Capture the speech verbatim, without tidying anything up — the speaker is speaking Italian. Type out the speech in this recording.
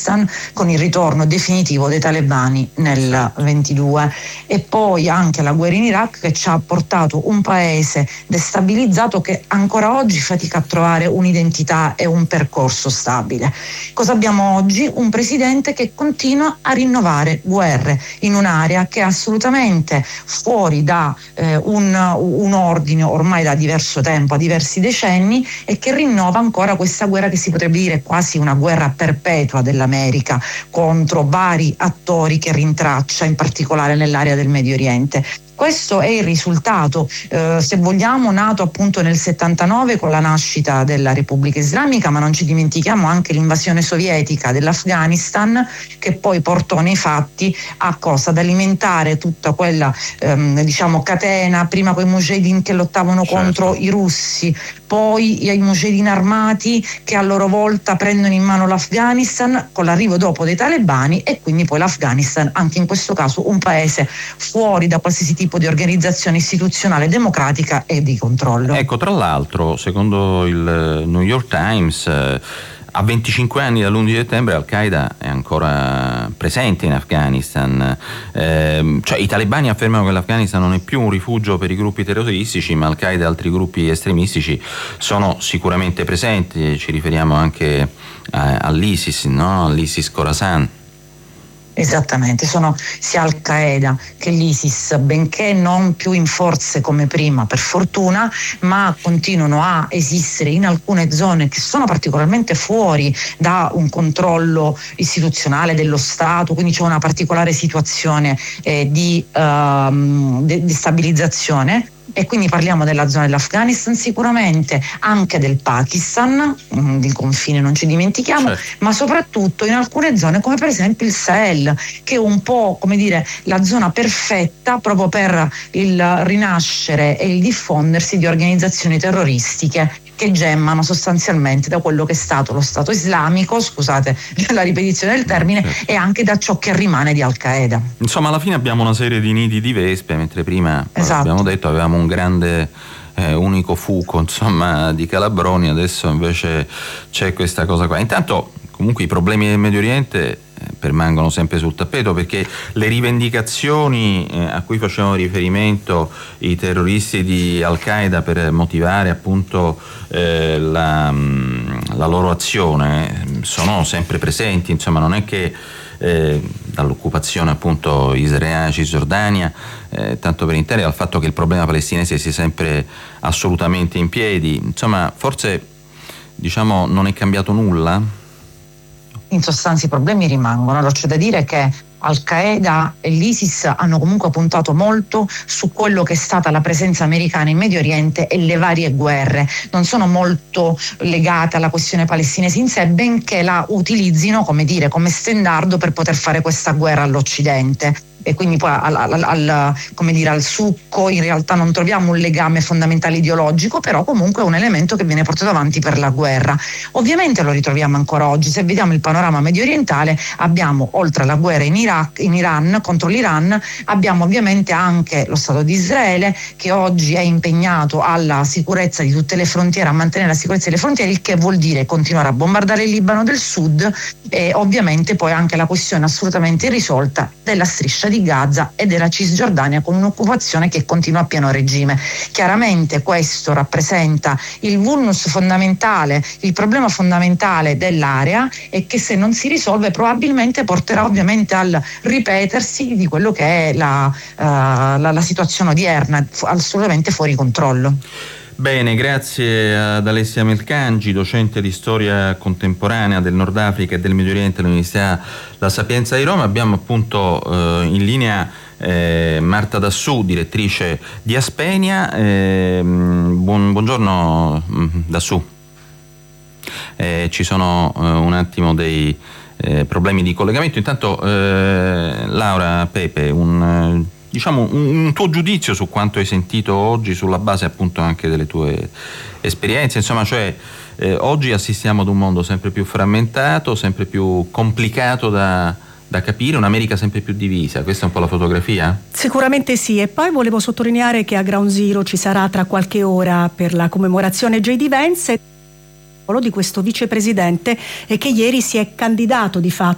Afghanistan con il ritorno definitivo dei talebani nel ventidue, e poi anche la guerra in Iraq, che ci ha portato un paese destabilizzato che ancora oggi fatica a trovare un'identità e un percorso stabile. Cosa abbiamo oggi? Un presidente che continua a rinnovare guerre in un'area che è assolutamente fuori da eh, un, un ordine ormai da diverso tempo, a diversi decenni, e che rinnova ancora questa guerra che si potrebbe dire quasi una guerra perpetua dell'America contro vari attori che rintraccia, in particolare nell'area del Medio Oriente. Questo è il risultato, eh, se vogliamo, nato appunto nel settantanove con la nascita della Repubblica Islamica, ma non ci dimentichiamo anche l'invasione sovietica dell'Afghanistan, che poi portò nei fatti a cosa? Ad alimentare tutta quella ehm, diciamo catena, prima quei mujahideen che lottavano certo. contro i russi, poi i mujahideen armati che a loro volta prendono in mano l'Afghanistan con l'arrivo dopo dei talebani, e quindi poi l'Afghanistan, anche in questo caso un paese fuori da qualsiasi tipo di organizzazione istituzionale democratica e di controllo. Ecco, tra l'altro, secondo il New York Times, eh, a venticinque anni dall'undici settembre Al-Qaeda è ancora presente in Afghanistan. Eh, cioè i talebani affermano che l'Afghanistan non è più un rifugio per i gruppi terroristici, ma Al-Qaeda e altri gruppi estremistici sono sicuramente presenti. Ci riferiamo anche eh, all'ISIS, no? All'ISIS Khorasan. Esattamente, sono sia Al-Qaeda che l'ISIS, benché non più in forze come prima, per fortuna, ma continuano a esistere in alcune zone che sono particolarmente fuori da un controllo istituzionale dello Stato, quindi c'è una particolare situazione eh, di uh, destabilizzazione. E quindi parliamo della zona dell'Afghanistan, sicuramente anche del Pakistan, il confine non ci dimentichiamo, certo. ma soprattutto in alcune zone come per esempio il Sahel, che è un po', come dire, la zona perfetta proprio per il rinascere e il diffondersi di organizzazioni terroristiche che gemmano sostanzialmente da quello che è stato lo Stato islamico, scusate la ripetizione del termine, certo. e anche da ciò che rimane di Al-Qaeda. Insomma, alla fine abbiamo una serie di nidi di vespe, mentre prima, esatto. abbiamo detto, avevamo un grande eh, unico fuco, insomma, di calabroni, adesso invece c'è questa cosa qua. Intanto, comunque, i problemi del Medio Oriente permangono sempre sul tappeto, perché le rivendicazioni eh, a cui facevano riferimento i terroristi di Al-Qaeda per motivare appunto eh, la, la loro azione sono sempre presenti. Insomma, non è che eh, dall'occupazione appunto israeliana, Cisgiordania, eh, tanto per intendere, al fatto che il problema palestinese sia sempre assolutamente in piedi. Insomma, forse diciamo non è cambiato nulla. In sostanza i problemi rimangono. Allora, c'è da dire che Al-Qaeda e l'ISIS hanno comunque puntato molto su quello che è stata la presenza americana in Medio Oriente e le varie guerre. Non sono molto legate alla questione palestinese in sé, benché la utilizzino, come dire, come stendardo per poter fare questa guerra all'Occidente. E quindi poi al, al, al, come dire, al succo in realtà non troviamo un legame fondamentale ideologico, però comunque è un elemento che viene portato avanti per la guerra. Ovviamente lo ritroviamo ancora oggi. Se vediamo il panorama medio orientale, abbiamo, oltre alla guerra in Iraq, in Iran, contro l'Iran, abbiamo ovviamente anche lo Stato di Israele, che oggi è impegnato alla sicurezza di tutte le frontiere, a mantenere la sicurezza delle frontiere, il che vuol dire continuare a bombardare il Libano del Sud, e ovviamente poi anche la questione assolutamente irrisolta della striscia di Gaza e della Cisgiordania, con un'occupazione che continua a pieno regime. Chiaramente questo rappresenta il vulnus fondamentale, il problema fondamentale dell'area, e che se non si risolve probabilmente porterà ovviamente al ripetersi di quello che è la, uh, la, la situazione odierna, assolutamente fuori controllo. Bene, grazie ad Alessia Melcangi, docente di storia contemporanea del Nord Africa e del Medio Oriente all'Università La Sapienza di Roma. Abbiamo appunto eh, in linea eh, Marta Dassù, direttrice di Aspenia. Eh, buon, buongiorno Dassù. Eh, ci sono eh, un attimo dei eh, problemi di collegamento. Intanto eh, Laura, Pepe, un... diciamo un, un tuo giudizio su quanto hai sentito oggi, sulla base appunto anche delle tue esperienze, insomma, cioè eh, oggi assistiamo ad un mondo sempre più frammentato, sempre più complicato da, da capire, un'America sempre più divisa. Questa è un po' la fotografia? Sicuramente sì, e poi volevo sottolineare che a Ground Zero ci sarà tra qualche ora per la commemorazione J D Vance di questo vicepresidente e che ieri si è candidato di fatto